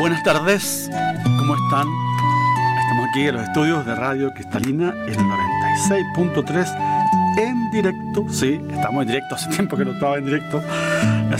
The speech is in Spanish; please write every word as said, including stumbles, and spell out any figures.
Buenas tardes, ¿cómo están? Estamos aquí en los estudios de Radio Cristalina en el noventa y seis punto tres en directo. Sí, estamos en directo, hace tiempo que no estaba en directo.